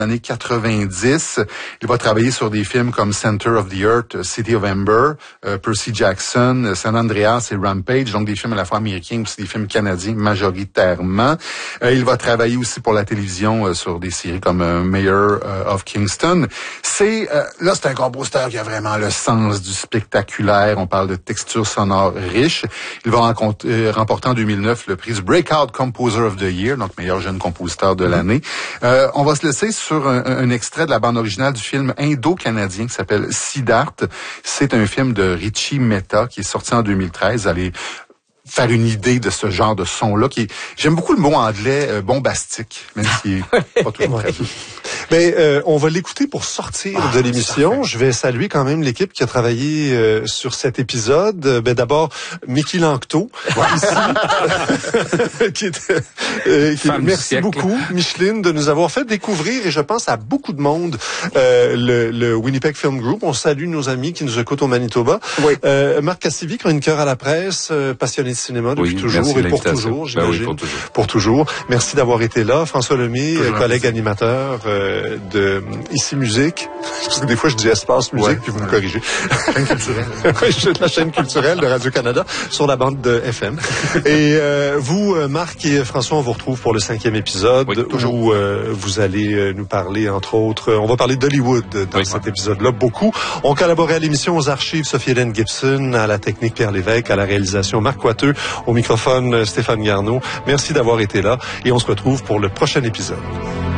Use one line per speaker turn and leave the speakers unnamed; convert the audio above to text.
années 90. Il va travailler sur des films comme Center of the Earth, City of Ember, Percy Jackson, San Andreas et Rampage, donc des films à la fois américains, aussi des films canadiens majoritairement. Il va travailler aussi pour la télévision sur des séries comme Mayor of Kingston. C'est un compositeur qui a vraiment le sens du spectaculaire. On parle de textures sonores riches. Il va remporter en 2009 le prix Breakout Composer of the Year, donc meilleur jeune compositeur de l'année. On va se laisser sur un extrait de la bande originale du film indo-canadien qui s'appelle Siddharth. C'est un film de Richie Mehta qui est sorti en 2013. Allez faire une idée de ce genre de son-là j'aime beaucoup le mot anglais bombastique, même s'il est pas toujours très bien.
Mais on va l'écouter pour sortir de l'émission. Je vais saluer quand même l'équipe qui a travaillé sur cet épisode. D'abord Mickey Lanctot, qui merci beaucoup Micheline de nous avoir fait découvrir, et je pense à beaucoup de monde, le Winnipeg Film Group. On salue nos amis qui nous écoutent au Manitoba. Oui. Marc Cassivi, chroniqueur à la presse, passionné de cinéma depuis toujours et pour toujours, j'imagine. Oui, pour toujours. Merci d'avoir été là. François Lemay, collègue animateur de Ici Musique. Parce que des fois, je dis Espace Musique, puis vous me corrigez.
Chaîne culturelle.
Oui, je suis de la chaîne culturelle de Radio-Canada sur la bande de FM. Et vous, Marc et François, on vous retrouve pour le 5e épisode, où vous allez nous parler, entre autres, on va parler d'Hollywood dans cet épisode-là, beaucoup. On collaborait à l'émission, aux archives, Sophie-Hélène Gibson, à la technique Pierre Lévesque, à la réalisation Marc Coiteux, au microphone Stéphane Garneau. Merci d'avoir été là, et on se retrouve pour le prochain épisode.